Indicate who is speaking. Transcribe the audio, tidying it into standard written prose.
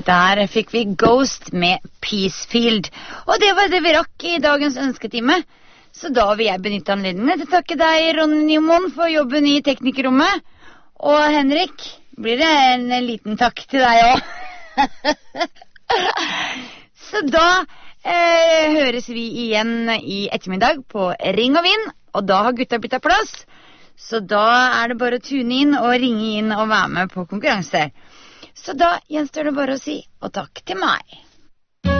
Speaker 1: Der fikk vi Ghost med Peacefield. Og det var det vi rakk i dagens ønsketime. Så da vil jeg benytte anledningen til å takke deg, Ronny Nymoen, for jobben i teknikerrommet. Og Henrik, blir det en liten takk til deg også. Så da høres vi igjen i ettermiddag på Ring og Vinn. Og da har gutta byttet plass. Så da er det bare å tune inn og ringe inn og være med på konkurranse. Så da gjenstår det bare å si og takk til meg.